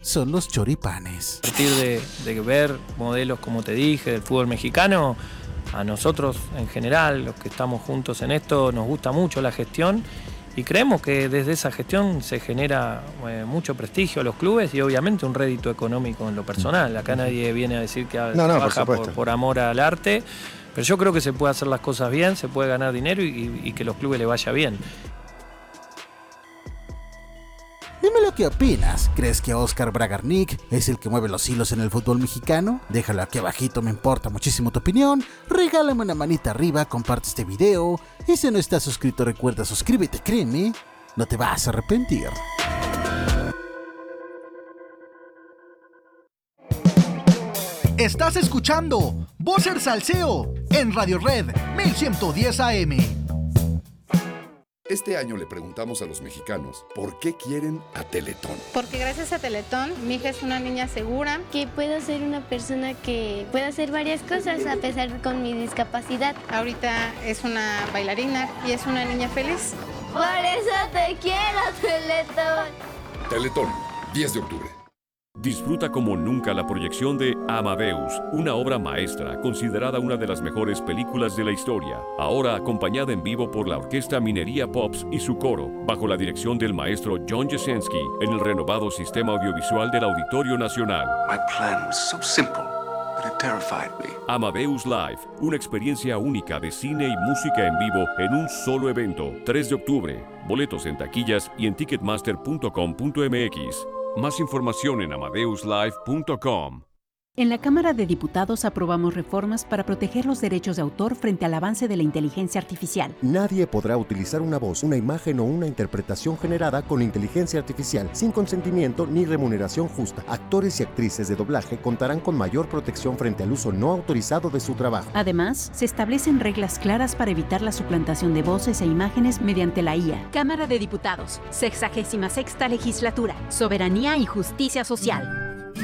son los choripanes. A partir de ver modelos, como te dije, del fútbol mexicano, a nosotros en general, los que estamos juntos en esto, nos gusta mucho la gestión y creemos que desde esa gestión se genera mucho prestigio a los clubes y obviamente un rédito económico en lo personal. Acá nadie viene a decir que trabaja por amor al arte, pero yo creo que se puede hacer las cosas bien, se puede ganar dinero y que los clubes le vaya bien. Dime lo que opinas. ¿Crees que Oscar Bragarnik es el que mueve los hilos en el fútbol mexicano? Déjalo aquí abajito, me importa muchísimo tu opinión. Regálame una manita arriba, comparte este video. Y si no estás suscrito, recuerda suscríbete, créeme, no te vas a arrepentir. Estás escuchando Voces Salseo en Radio Red 1110 AM. Este año le preguntamos a los mexicanos por qué quieren a Teletón. Porque gracias a Teletón, mi hija es una niña segura. Que puedo ser una persona que puede hacer varias cosas a pesar con mi discapacidad. Ahorita es una bailarina y es una niña feliz. Por eso te quiero, Teletón. Teletón, 10 de octubre. Disfruta como nunca la proyección de Amadeus, una obra maestra considerada una de las mejores películas de la historia, ahora acompañada en vivo por la Orquesta Minería Pops y su coro, bajo la dirección del maestro John Jasenski, en el renovado sistema audiovisual del Auditorio Nacional. My plan was so simple, but it terrified me. Amadeus Live, una experiencia única de cine y música en vivo en un solo evento, 3 de octubre. Boletos en taquillas y en ticketmaster.com.mx. Más información en amadeuslive.com. En la Cámara de Diputados aprobamos reformas para proteger los derechos de autor frente al avance de la inteligencia artificial. Nadie podrá utilizar una voz, una imagen o una interpretación generada con inteligencia artificial sin consentimiento ni remuneración justa. Actores y actrices de doblaje contarán con mayor protección frente al uso no autorizado de su trabajo. Además, se establecen reglas claras para evitar la suplantación de voces e imágenes mediante la IA. Cámara de Diputados, 66ª Legislatura, Soberanía y Justicia Social.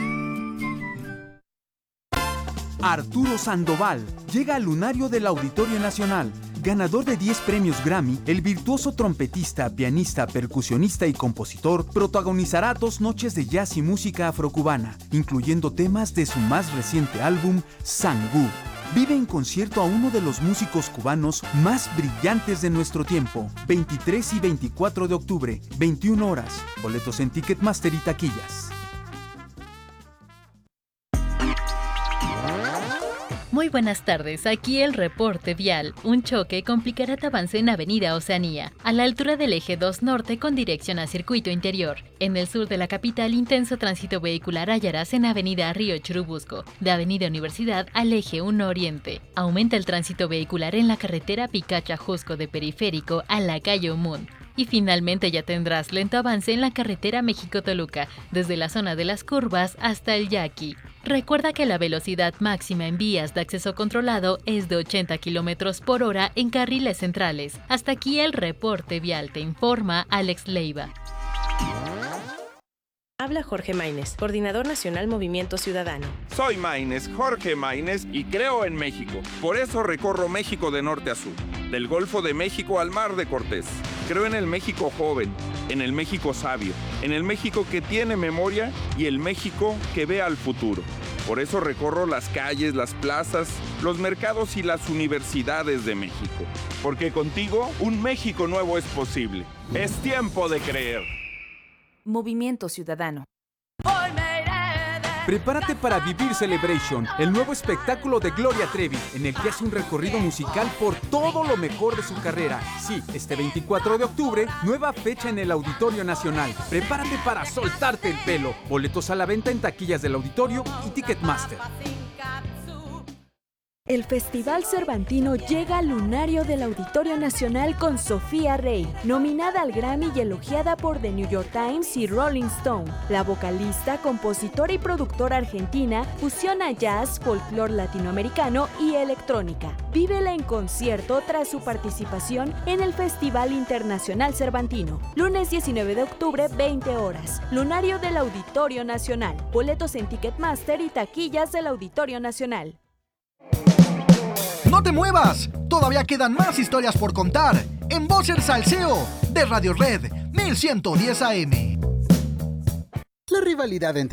Arturo Sandoval llega al lunario del Auditorio Nacional. Ganador de 10 premios Grammy, el virtuoso trompetista, pianista, percusionista y compositor protagonizará 2 noches de jazz y música afrocubana, incluyendo temas de su más reciente álbum, Sangú. Vive en concierto a uno de los músicos cubanos más brillantes de nuestro tiempo. 23 y 24 de octubre, 21 horas. Boletos en Ticketmaster y taquillas. Muy buenas tardes, aquí el reporte vial. Un choque complicará tu avance en Avenida Oceanía, a la altura del eje 2 Norte con dirección a Circuito Interior. En el sur de la capital, intenso tránsito vehicular hallarás en Avenida Río Churubusco, de Avenida Universidad al eje 1 Oriente. Aumenta el tránsito vehicular en la carretera Picacha-Jusco de Periférico a la calle Umún. Y finalmente ya tendrás lento avance en la carretera México-Toluca, desde la zona de las curvas hasta el Yaqui. Recuerda que la velocidad máxima en vías de acceso controlado es de 80 km por hora en carriles centrales. Hasta aquí el reporte vial, te informa Alex Leiva. Habla Jorge Maínez, Coordinador Nacional Movimiento Ciudadano. Soy Maínez, Jorge Maínez, y creo en México. Por eso recorro México de norte a sur, del Golfo de México al Mar de Cortés. Creo en el México joven, en el México sabio, en el México que tiene memoria y el México que ve al futuro. Por eso recorro las calles, las plazas, los mercados y las universidades de México. Porque contigo, un México nuevo es posible. Es tiempo de creer. Movimiento Ciudadano. Prepárate para vivir Celebration, el nuevo espectáculo de Gloria Trevi, en el que hace un recorrido musical por todo lo mejor de su carrera. Sí, este 24 de octubre, nueva fecha en el Auditorio Nacional. Prepárate para soltarte el pelo. Boletos a la venta en taquillas del Auditorio y Ticketmaster. El Festival Cervantino llega al lunario del Auditorio Nacional con Sofía Rey, nominada al Grammy y elogiada por The New York Times y Rolling Stone. La vocalista, compositora y productora argentina fusiona jazz, folclore latinoamericano y electrónica. Vívela en concierto tras su participación en el Festival Internacional Cervantino. Lunes 19 de octubre, 20 horas. Lunario del Auditorio Nacional. Boletos en Ticketmaster y taquillas del Auditorio Nacional. ¡No te muevas! Todavía quedan más historias por contar en Voces Salseo de Radio Red 1110 AM. La rivalidad entre